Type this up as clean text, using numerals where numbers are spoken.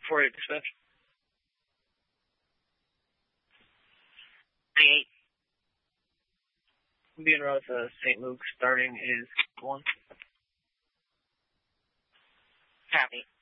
4-8 dispatch. 28. Being route to St. Luke, starting is 1. Copy.